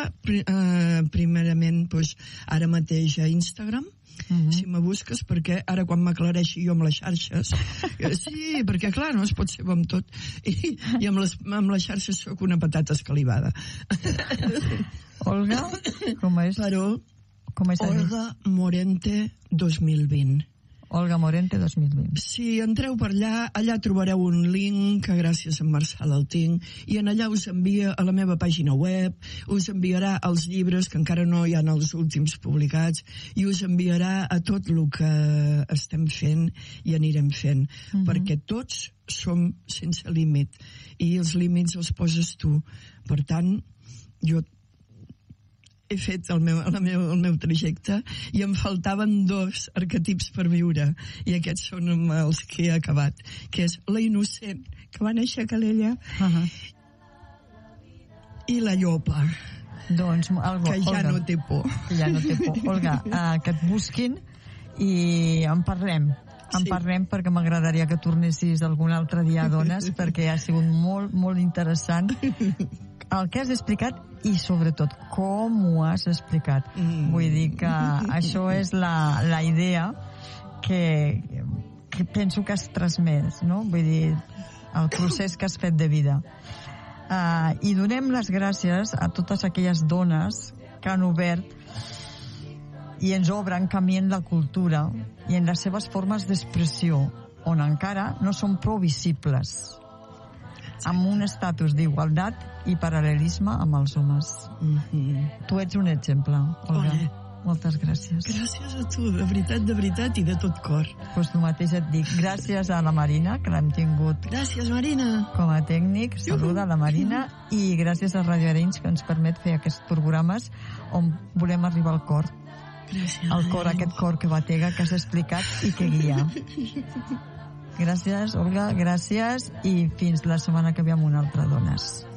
primerament, ara mateix a Instagram, si me busques, perquè ara quan m'aclareixi jo amb les xarxes, sí, perquè clar, no es pot ser amb tot, i amb les xarxes sóc una patata escalivada. Olga, com és? Olga Morente 2020. Olga Morente 2020. Si entreu per allà trobareu un link que gràcies a Marçal el tinc, i en allà us envia a la meva pàgina web, us enviarà els llibres que encara no hi ha els últims publicats, i us enviarà a tot el que estem fent i anirem fent, perquè tots som sense límit, i els límits els poses tu. Per tant, jo he fet el meu trajecte i em faltaven 2 arquetips per viure, i aquests són els que he acabat, que és la innocent, que va néixer a Calella, i la llopa, doncs, que ja no té por. Olga, que et busquin i en parlem. Parlem, perquè m'agradaria que tornessis algun altre dia a Dones, perquè ha sigut molt, molt interessant el que has explicat i sobretot com ho has explicat. Vull dir que això és la idea que penso que has transmès, no? Vull dir, el procés que has fet de vida. I donem les gràcies a totes aquelles dones que han obert i ens obren camí en la cultura i en les seves formes d'expressió, on encara no són prou visibles, amb un estatus d'igualtat i paral·lelisme amb els homes. Tu ets un exemple, Olga. Moltes gràcies. Gràcies a tu, de veritat i de tot cor. Doncs tu mateix et dic gràcies a la Marina, que l'hem tingut. Gràcies, Marina. Com a tècnic, saluda la Marina, i gràcies a Radio Arenys, que ens permet fer aquests programes on volem arribar al cor. Gràcies. Aquest cor que batega, que has explicat i que guia. Gràcies, Olga, gràcies, i fins la setmana que ve amb una altra Dones.